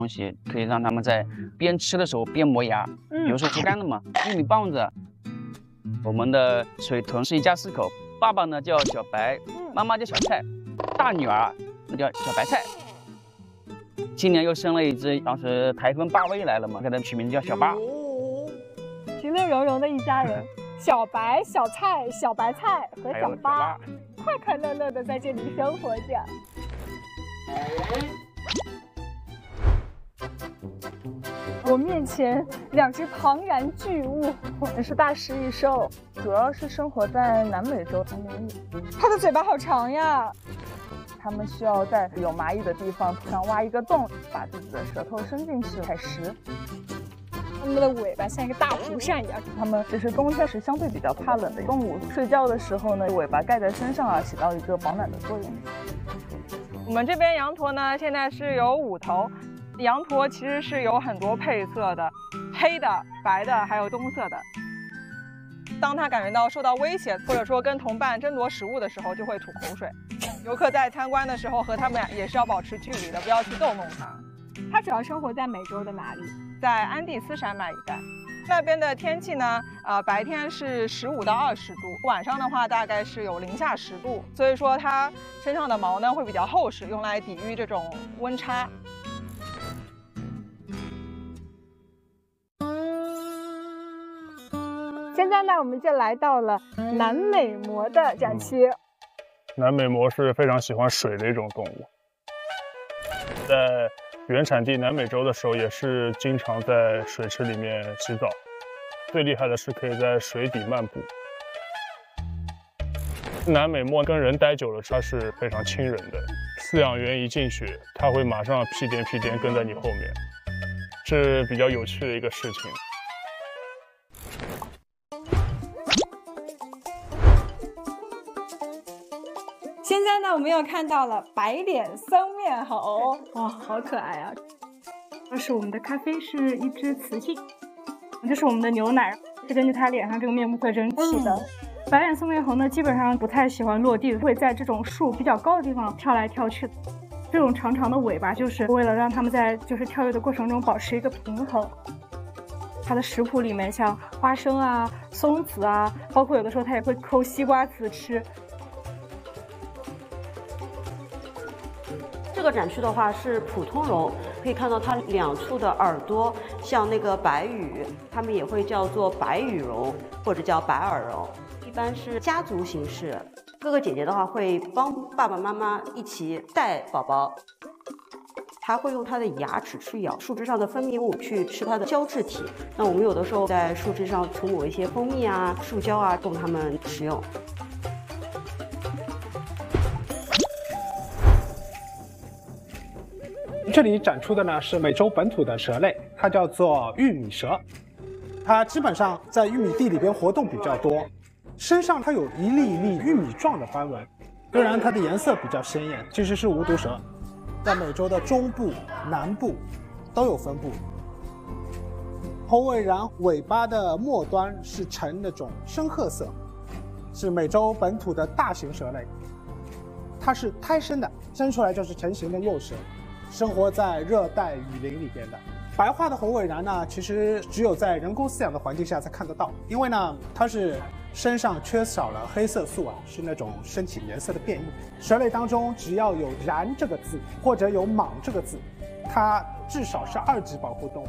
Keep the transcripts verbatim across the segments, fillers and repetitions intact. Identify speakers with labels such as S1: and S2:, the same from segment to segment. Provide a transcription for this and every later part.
S1: 东西，可以让它们在边吃的时候边磨牙。嗯，比如说竹竿的嘛，玉米棒子。我们的水豚是一家四口，爸爸呢叫小白，妈妈叫小菜，大女儿那叫小白菜。今年又生了一只，当时台风八位来了嘛，给它取名叫小八。
S2: 其乐融融的一家人，小白、小菜、小白菜和小八，快快乐乐的在这里生活着。我面前两只庞然巨物，这是大食蚁兽，主要是生活在南美洲的原野。它的嘴巴好长呀，它们需要在有蚂蚁的地方土上挖一个洞，把自己的舌头伸进去采食。它们的尾巴像一个大蒲扇一样。它们只是冬天是相对比较怕冷的动物，睡觉的时候呢，尾巴盖在身上啊，起到一个保暖的作用。我们这边羊驼呢，现在是有五头。羊驼其实是有很多配色的，黑的、白的，还有棕色的。当它感觉到受到威胁，或者说跟同伴争夺食物的时候，就会吐口水。游客在参观的时候和它们也是要保持距离的，不要去逗弄它。它主要生活在美洲的哪里？在安第斯山脉一带。那边的天气呢，呃，白天是十五到二十度，晚上的话大概是有零下十度，所以说它身上的毛呢会比较厚实，用来抵御这种温差。现在呢，我们就来到了南美貘的展区。嗯、
S3: 南美貘是非常喜欢水的一种动物，在原产地南美洲的时候，也是经常在水池里面洗澡。最厉害的是可以在水底漫步。南美貘跟人待久了，它是非常亲人的。饲养员一进去，它会马上屁颠屁颠跟在你后面，是比较有趣的一个事情。
S2: 现在呢，我们又看到了白脸僧面猴，哇，好可爱啊！这是我们的咖啡，是一只雌性。这是我们的牛奶，是根据它脸上这个面部特征起的。嗯、白脸僧面猴呢，基本上不太喜欢落地，会在这种树比较高的地方跳来跳去。这种长长的尾巴，就是为了让它们在就是跳跃的过程中保持一个平衡。它的食谱里面像花生啊、松子啊，包括有的时候它也会抠西瓜籽吃。
S4: 这个展区的话是普通龙，可以看到它两处的耳朵像那个白羽，它们也会叫做白羽龙或者叫白耳龙，一般是家族形式。哥哥姐姐的话会帮爸爸妈妈一起带宝宝，它会用它的牙齿去咬树枝上的分泌物去吃它的胶质体。那我们有的时候在树枝上涂抹一些蜂蜜啊、树胶啊，供它们食用。
S5: 这里展出的呢是美洲本土的蛇类，它叫做玉米蛇。它基本上在玉米地里边活动比较多，身上它有一粒一粒玉米状的斑纹，虽然它的颜色比较鲜艳，其实是无毒蛇，在美洲的中部、南部都有分布。猴尾蚺尾巴的末端是呈那种深褐色，是美洲本土的大型蛇类。它是胎生的，生出来就是成型的幼蛇。生活在热带雨林里边的白化的猴尾蚺呢，其实只有在人工饲养的环境下才看得到，因为呢，它是身上缺少了黑色素啊，是那种身体颜色的变异。蛇类当中，只要有蚺这个字或者有蟒这个字，它至少是二级保护动物。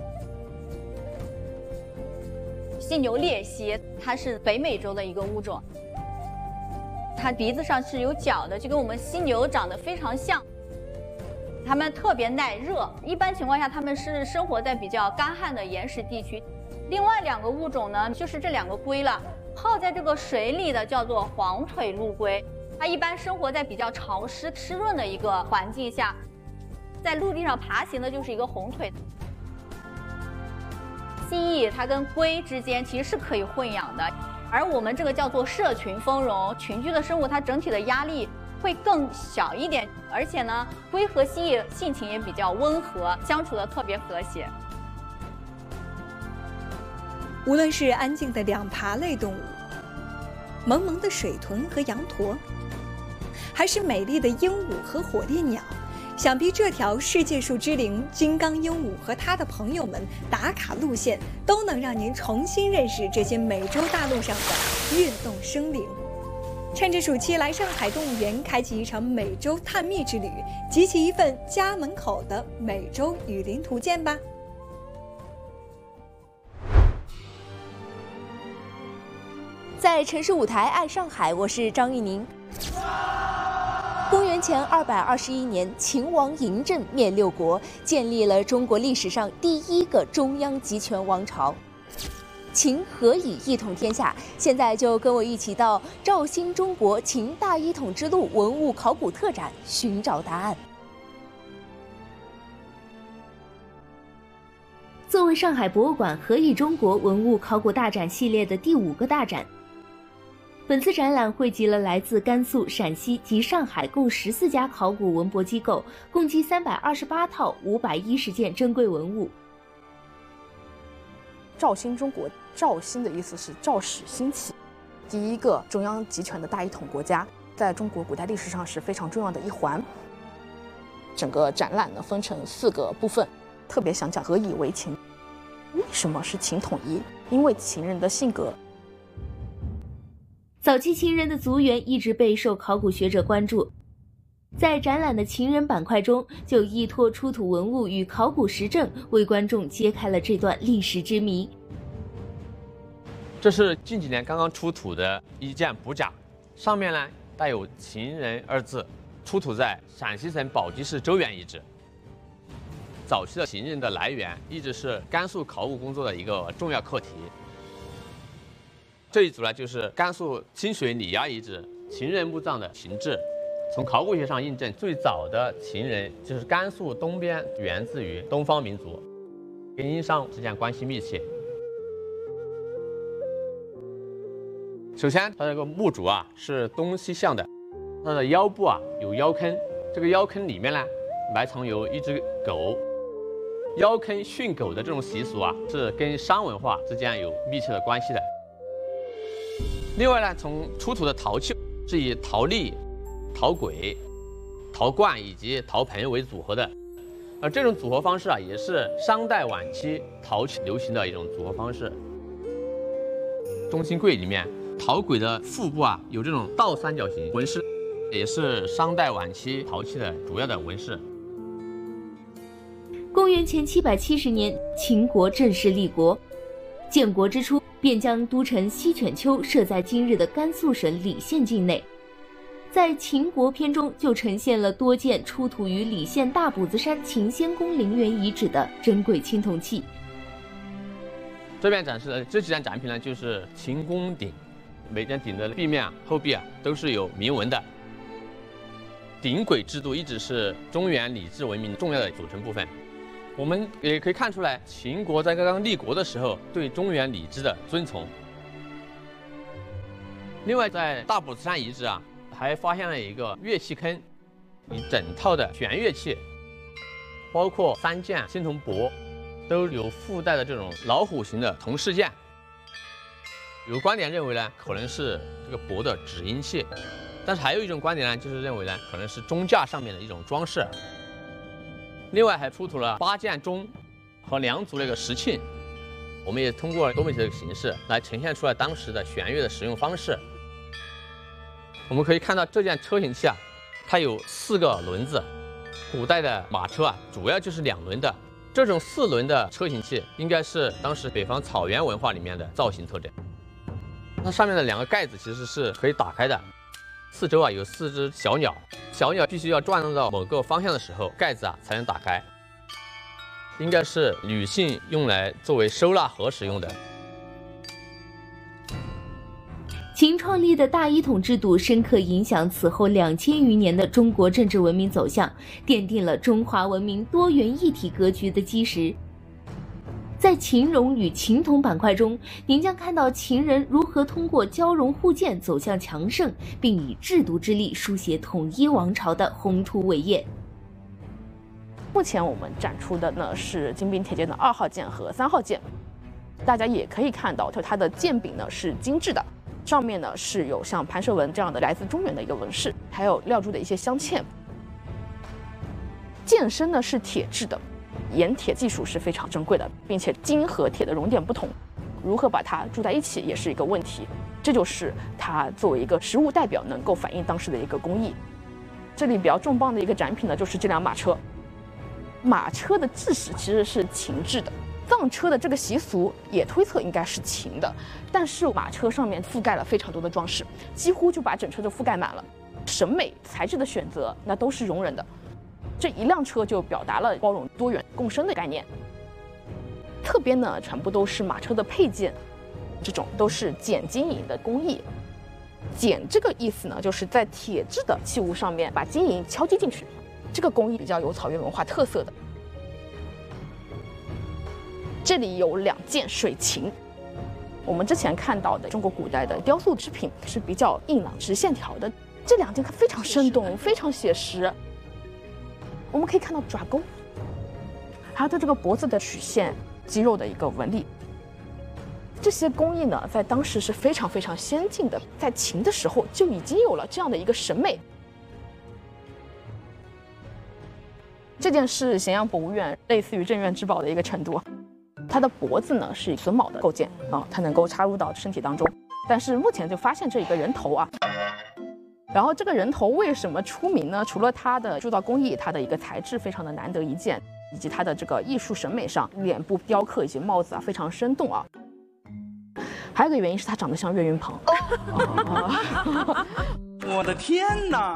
S6: 犀牛鬣蜥，它是北美洲的一个物种，它鼻子上是有角的，就跟我们犀牛长得非常像。它们特别耐热，一般情况下它们是生活在比较干旱的岩石地区。另外两个物种呢，就是这两个龟了，泡在这个水里的叫做黄腿陆龟，它一般生活在比较潮湿湿润的一个环境下，在陆地上爬行的就是一个红腿。蜥蜴它跟龟之间其实是可以混养的，而我们这个叫做社群丰容，群居的生物它整体的压力会更小一点，而且呢，龟和蜥蜴性情也比较温和，相处的特别和谐。
S7: 无论是安静的两爬类动物，萌萌的水豚和羊驼，还是美丽的鹦鹉和火烈鸟， 想必这条世界树之灵金刚鹦鹉和他的朋友们打卡路线，都能让您重新认识这些美洲大陆上的跃动生灵。趁着暑期来上海动物园，开启一场美洲探秘之旅，集齐一份家门口的美洲雨林图鉴吧。
S8: 在城市舞台爱上海，我是张玉宁。公元前二百二十一年，秦王嬴政灭六国，建立了中国历史上第一个中央集权王朝。秦何以一统天下？现在就跟我一起到肇兴中国秦大一统之路文物考古特展寻找答案。作为上海博物馆何以中国文物考古大展系列的第五个大展，本次展览汇集了来自甘肃、陕西及上海共十四家考古文博机构，共计三百二十八套五百一十件珍贵文物。
S9: 肇兴中国，肇兴的意思是肇始兴起，第一个中央集权的大一统国家，在中国古代历史上是非常重要的一环。整个展览呢分成四个部分，特别想讲何以为秦。为什么是秦统一？因为秦人的性格。
S8: 早期秦人的族源一直备受考古学者关注，在展览的秦人板块中，就依托出土文物与考古实证，为观众揭开了这段历史之谜。
S10: 这是近几年刚刚出土的一件补甲，上面呢带有“秦人”二字，出土在陕西省宝鸡市周原遗址。早期的秦人的来源一直是甘肃考古工作的一个重要课题。这一组呢，就是甘肃清水里崖遗址秦人墓葬的秦制。从考古学上印证，最早的秦人就是甘肃东边源自于东方民族，跟殷商之间关系密切。首先，它这个墓主啊是东西向的，它的腰部啊有腰坑，这个腰坑里面呢埋藏有一只狗。腰坑训狗的这种习俗啊，是跟商文化之间有密切的关系的。另外呢，从出土的陶器是以陶粒、陶簋、陶罐以及陶盆为组合的，而这种组合方式啊，也是商代晚期陶器流行的一种组合方式。中心柜里面，陶簋的腹部啊有这种倒三角形纹饰，也是商代晚期陶器的主要的纹饰。
S8: 公元前七百七十年，秦国正式立国，建国之初便将都城西犬丘设在今日的甘肃省礼县境内。在秦国篇中就呈现了多件出土于礼县大补子山秦仙宫陵园遗址的珍贵青铜器。
S10: 这边展示的这几件展品呢，就是秦宫鼎，每件鼎的壁面、后壁啊都是有铭文的。鼎簋制度一直是中原礼制文明重要的组成部分。我们也可以看出来，秦国在刚刚立国的时候对中原礼制的遵从。另外，在大补子山遗址啊，还发现了一个乐器坑，一整套的弦乐器，包括三件青铜钵，都有附带的这种老虎形的铜饰件。有观点认为呢，可能是这个钵的止音器，但是还有一种观点呢，就是认为呢，可能是钟架上面的一种装饰。另外还出土了八件钟和两组那个石磬，我们也通过多媒体的形式来呈现出来当时的弦乐的使用方式。我们可以看到这件车形器啊，它有四个轮子。古代的马车啊，主要就是两轮的。这种四轮的车形器应该是当时北方草原文化里面的造型特征。它上面的两个盖子其实是可以打开的。四周啊有四只小鸟，小鸟必须要转动到某个方向的时候，盖子啊才能打开。应该是女性用来作为收纳盒使用的。
S8: 秦创立的大一统制度深刻影响此后两千余年的中国政治文明走向，奠定了中华文明多元一体格局的基石。在秦戎与秦铜板块中，您将看到秦人如何通过交融互鉴走向强盛，并以制度之力书写统一王朝的宏图伟业。
S9: 目前我们展出的呢是金兵铁剑的二号剑和三号剑，大家也可以看到，就它的剑柄呢是精致的，上面呢是有像盘蛇纹这样的来自中原的一个纹饰，还有料铸的一些镶嵌。 剑身呢是铁制的，冶铁技术是非常珍贵的，并且金和铁的熔点不同，如何把它铸在一起也是一个问题。这就是它作为一个实物代表能够反映当时的一个工艺。这里比较重磅的一个展品呢，就是这辆马车。马车的制式其实是秦制的，藏车的这个习俗也推测应该是秦的，但是马车上面覆盖了非常多的装饰，几乎就把整车就覆盖满了。审美材质的选择那都是容忍的，这一辆车就表达了包容多元共生的概念。侧边呢全部都是马车的配件，这种都是剪金银的工艺。剪这个意思呢，就是在铁制的器物上面把金银敲击进去，这个工艺比较有草原文化特色的。这里有两件水琴，我们之前看到的中国古代的雕塑制品是比较硬朗直线条的，这两件它非常生动，非常写实。我们可以看到爪钩，还有它这个脖子的曲线、肌肉的一个纹理。这些工艺呢，在当时是非常非常先进的，在秦的时候就已经有了这样的一个审美。这件是咸阳博物院类似于镇院之宝的一个程度，它的脖子呢是榫卯的构件啊，它能够插入到身体当中。但是目前就发现这一个人头啊，然后这个人头为什么出名呢？除了它的铸造工艺，它的一个材质非常的难得一见，以及它的这个艺术审美上，脸部雕刻以及帽子啊非常生动啊。还有一个原因是它长得像岳云鹏。哦、
S11: 我的天哪！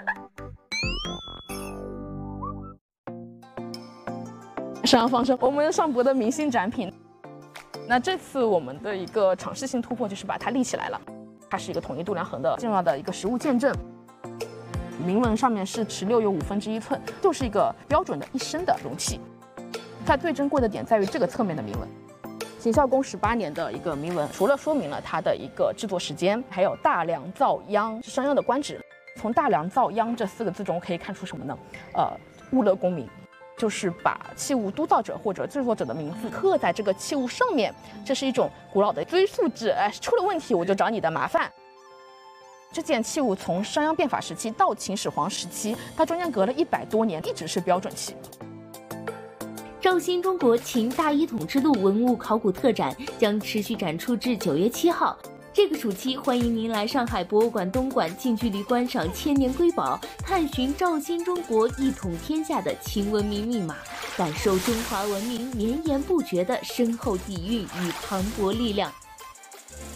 S9: 沈阳方舟，我们上博的明星展品。那这次我们的一个尝试性突破就是把它立起来了，它是一个统一度量衡的重要的一个实物见证。铭文上面是十六又五分之一寸，就是一个标准的一升的容器。它最珍贵的点在于这个侧面的铭文。秦孝公十八年的一个铭文，除了说明了它的一个制作时间，还有大梁造央是商鞅的官职。从大梁造央这四个字中可以看出什么呢？呃，物勒功名，就是把器物督造者或者制作者的名字刻在这个器物上面，这是一种古老的追溯制。哎，出了问题我就找你的麻烦。这件器物从商鞅变法时期到秦始皇时期，它中间隔了一百多年，一直是标准器。
S12: 赵新中国秦大一统之路文物考古特展将持续展出至九月七号。这个暑期，欢迎您来上海博物馆东馆近距离观赏千年瑰宝，探寻赵新中国一统天下的秦文明密码，感受中华文明绵延不绝的深厚底蕴与磅礴力量。